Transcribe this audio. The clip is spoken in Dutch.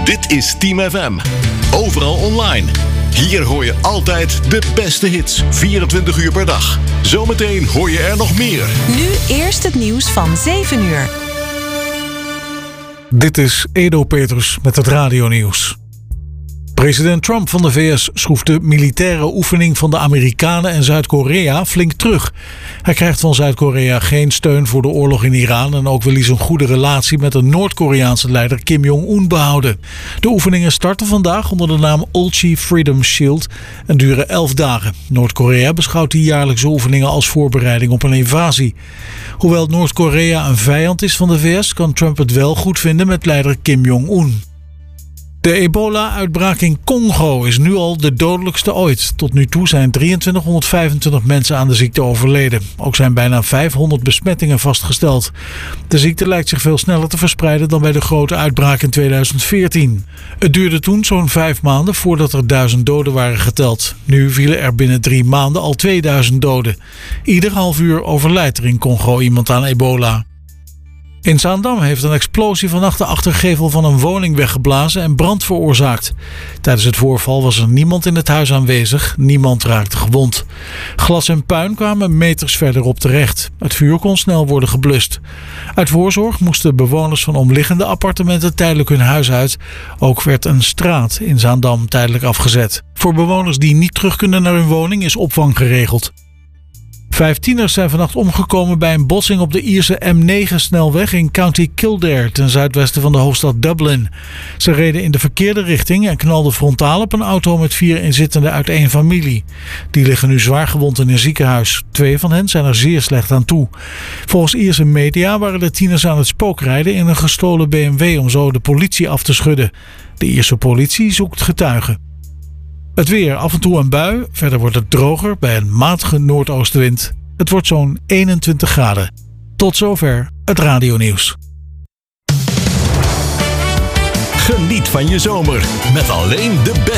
Dit is Team FM. Overal online. Hier hoor je altijd de beste hits. 24 uur per dag. Zometeen hoor je er nog meer. Nu eerst het nieuws van 7 uur. Dit is Edo Petrus met het radionieuws. President Trump van de VS schroeft de militaire oefening van de Amerikanen en Zuid-Korea flink terug. Hij krijgt van Zuid-Korea geen steun voor de oorlog in Iran en ook wil hij zijn goede relatie met de Noord-Koreaanse leider Kim Jong-un behouden. De oefeningen starten vandaag onder de naam Ulchi Freedom Shield en duren 11 dagen. Noord-Korea beschouwt die jaarlijkse oefeningen als voorbereiding op een invasie. Hoewel Noord-Korea een vijand is van de VS, kan Trump het wel goed vinden met leider Kim Jong-un. De ebola-uitbraak in Congo is nu al de dodelijkste ooit. Tot nu toe zijn 2325 mensen aan de ziekte overleden. Ook zijn bijna 500 besmettingen vastgesteld. De ziekte lijkt zich veel sneller te verspreiden dan bij de grote uitbraak in 2014. Het duurde toen zo'n 5 maanden voordat er 1000 doden waren geteld. Nu vielen er binnen 3 maanden al 2000 doden. Ieder half uur overlijdt er in Congo iemand aan ebola. In Zaandam heeft een explosie vannacht de achtergevel van een woning weggeblazen en brand veroorzaakt. Tijdens het voorval was er niemand in het huis aanwezig, niemand raakte gewond. Glas en puin kwamen meters verderop terecht. Het vuur kon snel worden geblust. Uit voorzorg moesten bewoners van omliggende appartementen tijdelijk hun huis uit. Ook werd een straat in Zaandam tijdelijk afgezet. Voor bewoners die niet terug kunnen naar hun woning is opvang geregeld. 5 tieners zijn vannacht omgekomen bij een botsing op de Ierse M9-snelweg in County Kildare, ten zuidwesten van de hoofdstad Dublin. Ze reden in de verkeerde richting en knalden frontaal op een auto met 4 inzittenden uit één familie. Die liggen nu zwaar gewond in een ziekenhuis. 2 van hen zijn er zeer slecht aan toe. Volgens Ierse media waren de tieners aan het spookrijden in een gestolen BMW om zo de politie af te schudden. De Ierse politie zoekt getuigen. Het weer, af en toe een bui. Verder wordt het droger bij een matige noordoostenwind. Het wordt zo'n 21 graden. Tot zover het radionieuws. Geniet van je zomer met alleen de beste.